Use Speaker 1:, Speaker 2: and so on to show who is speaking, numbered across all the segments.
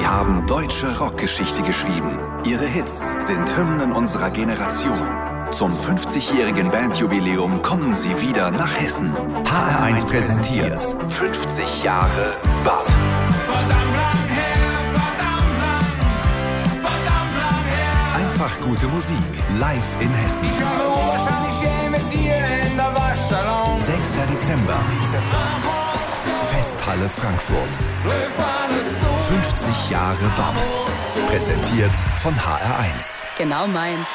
Speaker 1: Sie haben deutsche Rockgeschichte geschrieben. Ihre Hits sind Hymnen unserer Generation. Zum 50-jährigen Bandjubiläum kommen Sie wieder nach Hessen. HR1 präsentiert 50 Jahre BAP. Einfach gute Musik, live in Hessen. 6. Dezember. Festhalle Frankfurt. 50 Jahre BAP. Präsentiert von HR1.
Speaker 2: Genau meins.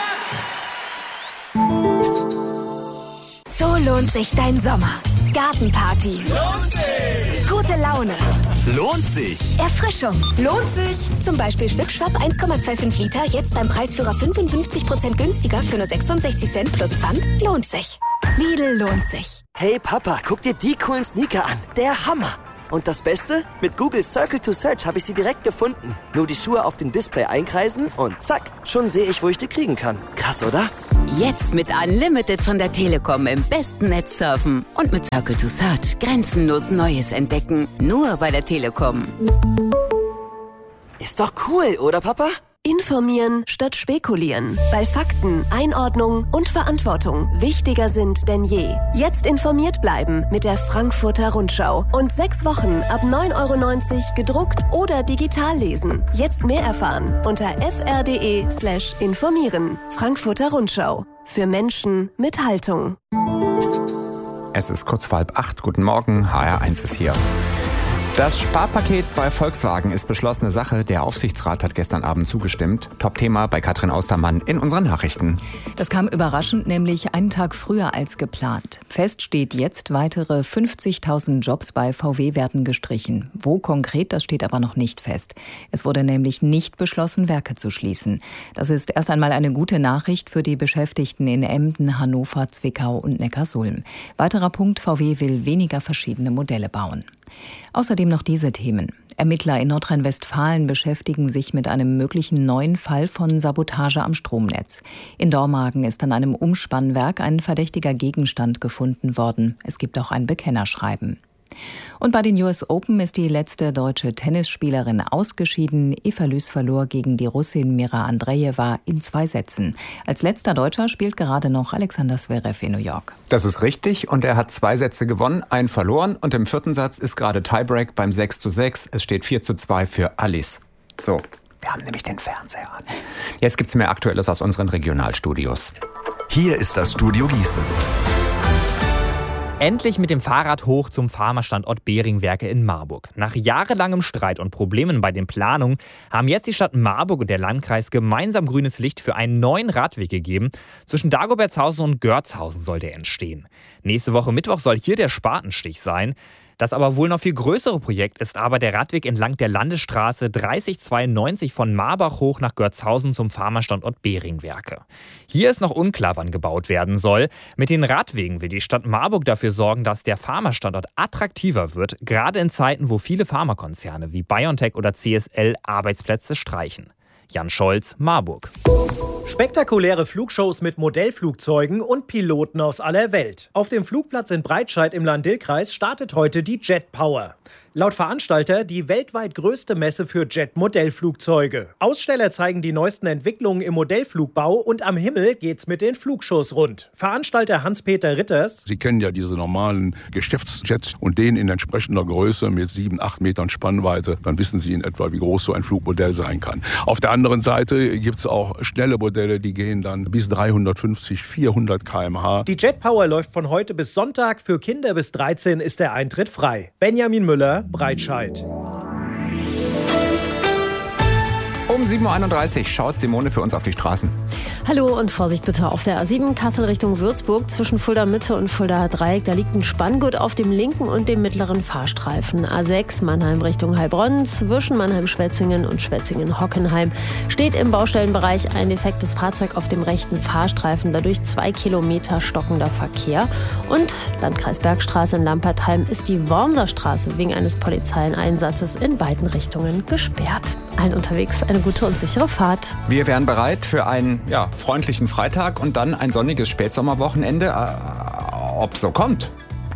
Speaker 3: So lohnt sich dein Sommer. Gartenparty.
Speaker 4: Lohnt sich!
Speaker 3: Gute Laune.
Speaker 1: Lohnt sich!
Speaker 3: Erfrischung. Lohnt sich. Zum Beispiel Schwip-Schwapp 1,25 Liter, jetzt beim Preisführer 55% günstiger für nur 66 Cent plus Pfand. Lohnt sich. Lidl lohnt sich.
Speaker 5: Hey Papa, guck dir die coolen Sneaker an. Der Hammer. Und das Beste? Mit Google Circle to Search habe ich sie direkt gefunden. Nur die Schuhe auf dem Display einkreisen und zack, schon sehe ich, wo ich die kriegen kann. Krass, oder?
Speaker 2: Jetzt mit Unlimited von der Telekom im besten Netz surfen. Und mit Circle to Search grenzenlos Neues entdecken. Nur bei der Telekom.
Speaker 5: Ist doch cool, oder Papa?
Speaker 6: Informieren statt spekulieren, weil Fakten, Einordnung und Verantwortung wichtiger sind denn je. Jetzt informiert bleiben mit der Frankfurter Rundschau und 6 Wochen ab 9,90 € gedruckt oder digital lesen. Jetzt mehr erfahren unter fr.de/informieren. Frankfurter Rundschau. Für Menschen mit Haltung.
Speaker 7: Es ist kurz vor 7:30. Guten Morgen, HR1 ist hier. Das Sparpaket bei Volkswagen ist beschlossene Sache. Der Aufsichtsrat hat gestern Abend zugestimmt. Top-Thema bei Katrin Austermann in unseren Nachrichten.
Speaker 8: Das kam überraschend, nämlich einen Tag früher als geplant. Fest steht jetzt, weitere 50.000 Jobs bei VW werden gestrichen. Wo konkret, das steht aber noch nicht fest. Es wurde nämlich nicht beschlossen, Werke zu schließen. Das ist erst einmal eine gute Nachricht für die Beschäftigten in Emden, Hannover, Zwickau und Neckarsulm. Weiterer Punkt, VW will weniger verschiedene Modelle bauen. Außerdem noch diese Themen. Ermittler in Nordrhein-Westfalen beschäftigen sich mit einem möglichen neuen Fall von Sabotage am Stromnetz. In Dormagen ist an einem Umspannwerk ein verdächtiger Gegenstand gefunden worden. Es gibt auch ein Bekennerschreiben. Und bei den US Open ist die letzte deutsche Tennisspielerin ausgeschieden. Eva Lüß verlor gegen die Russin Mira Andreeva in 2 Sätzen. Als letzter Deutscher spielt gerade noch Alexander Zverev in New York.
Speaker 7: Das ist richtig und er hat 2 Sätze gewonnen, einen verloren und im 4. Satz ist gerade Tiebreak beim 6:6. Es steht 4:2 für Alice. So, wir haben nämlich den Fernseher an. Jetzt gibt's mehr Aktuelles aus unseren Regionalstudios.
Speaker 1: Hier ist das Studio Gießen.
Speaker 9: Endlich mit dem Fahrrad hoch zum Pharmastandort Beringwerke in Marburg. Nach jahrelangem Streit und Problemen bei den Planungen haben jetzt die Stadt Marburg und der Landkreis gemeinsam grünes Licht für einen neuen Radweg gegeben. Zwischen Dagobertshausen und Görzhausen soll der entstehen. Nächste Woche Mittwoch soll hier der Spatenstich sein. Das aber wohl noch viel größere Projekt ist aber der Radweg entlang der Landesstraße 3092 von Marbach hoch nach Görzhausen zum Pharmastandort Beringwerke. Hier ist noch unklar, wann gebaut werden soll. Mit den Radwegen will die Stadt Marburg dafür sorgen, dass der Pharmastandort attraktiver wird, gerade in Zeiten, wo viele Pharmakonzerne wie BioNTech oder CSL Arbeitsplätze streichen. Jan Scholz, Marburg.
Speaker 10: Spektakuläre Flugshows mit Modellflugzeugen und Piloten aus aller Welt. Auf dem Flugplatz in Breitscheid im Lahn-Dill-Kreis startet heute die Jet Power. Laut Veranstalter die weltweit größte Messe für Jet-Modellflugzeuge. Aussteller zeigen die neuesten Entwicklungen im Modellflugbau und am Himmel geht's mit den Flugshows rund. Veranstalter Hans-Peter Ritters:
Speaker 11: Sie kennen ja diese normalen Geschäftsjets und den in entsprechender Größe mit 7-8 Metern Spannweite. Dann wissen Sie in etwa, wie groß so ein Flugmodell sein kann. Auf der anderen Seite gibt's auch schnelle Modelle, die gehen dann bis 350, 400 km/h.
Speaker 10: Die Jet Power läuft von heute bis Sonntag. Für Kinder bis 13 ist der Eintritt frei. Benjamin Müller, Breitscheid.
Speaker 7: Um 7:31 Uhr schaut Simone für uns auf die Straßen.
Speaker 12: Hallo und Vorsicht bitte auf der A7 Kassel Richtung Würzburg zwischen Fulda Mitte und Fulda Dreieck. Da liegt ein Spanngurt auf dem linken und dem mittleren Fahrstreifen. A6 Mannheim Richtung Heilbronn zwischen Mannheim-Schwetzingen und Schwetzingen-Hockenheim steht im Baustellenbereich ein defektes Fahrzeug auf dem rechten Fahrstreifen. Dadurch 2 Kilometer stockender Verkehr. Und Landkreis Bergstraße in Lampertheim ist die Wormser Straße wegen eines Polizeieinsatzes in beiden Richtungen gesperrt. Allen unterwegs eine gute und sichere Fahrt.
Speaker 7: Wir wären bereit für einen freundlichen Freitag und dann ein sonniges Spätsommerwochenende. Ob so kommt,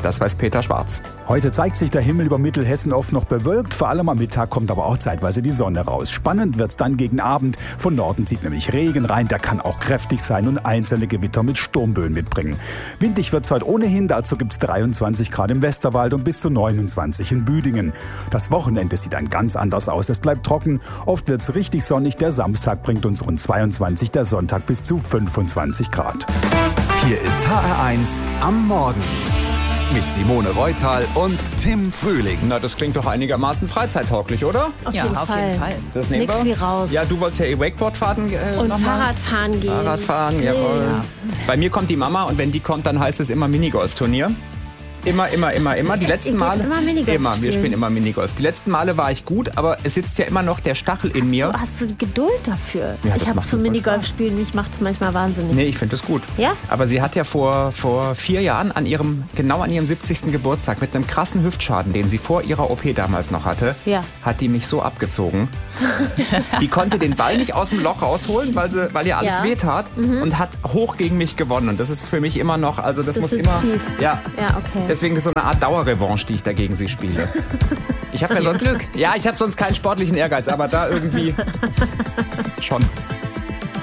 Speaker 7: Das weiß Peter Schwarz.
Speaker 4: Heute zeigt sich der Himmel über Mittelhessen oft noch bewölkt. Vor allem am Mittag kommt aber auch zeitweise die Sonne raus. Spannend wird's dann gegen Abend. Von Norden zieht nämlich Regen rein. Der kann auch kräftig sein und einzelne Gewitter mit Sturmböen mitbringen. Windig wird's heute ohnehin. Dazu gibt's 23 Grad im Westerwald und bis zu 29 in Büdingen. Das Wochenende sieht dann ganz anders aus. Es bleibt trocken. Oft wird's richtig sonnig. Der Samstag bringt uns rund 22, der Sonntag bis zu 25 Grad.
Speaker 1: Hier ist HR1 am Morgen. Mit Simone Reutal und Tim Frühling.
Speaker 7: Na, das klingt doch einigermaßen freizeittauglich, oder?
Speaker 12: Auf jeden Fall.
Speaker 7: Das nehmen
Speaker 12: Nix
Speaker 7: wir.
Speaker 12: wie raus.
Speaker 7: Ja, du wolltest ja Wakeboard fahren.
Speaker 12: Und
Speaker 7: noch
Speaker 12: Fahrradfahren gehen.
Speaker 7: Fahrradfahren, jawohl.
Speaker 12: Ja.
Speaker 7: Bei mir kommt die Mama und wenn die kommt, dann heißt es immer Minigolf-Turnier. Immer. Die letzten Male.
Speaker 12: Immer Minigolf.
Speaker 7: Wir spielen immer Minigolf. Die letzten Male war ich gut, aber es sitzt ja immer noch der Stachel in mir.
Speaker 12: Hast du die Geduld dafür?
Speaker 7: Ja,
Speaker 12: ich habe zum Minigolf spielen, mich macht es manchmal wahnsinnig.
Speaker 7: Nee, ich finde es gut.
Speaker 12: Ja?
Speaker 7: Aber sie hat ja vor 4 Jahren genau an ihrem 70. Geburtstag mit einem krassen Hüftschaden, den sie vor ihrer OP damals noch hatte, hat die mich so abgezogen. Die konnte den Ball nicht aus dem Loch rausholen, weil ihr alles wehtat und hat hoch gegen mich gewonnen. Und das ist für mich immer noch, also das muss immer...
Speaker 12: Tief.
Speaker 7: Ja,
Speaker 12: okay.
Speaker 7: Deswegen ist so eine Art Dauerrevanche, die ich dagegen sie spiele. Ich habe ja sonst keinen sportlichen Ehrgeiz, aber da irgendwie schon.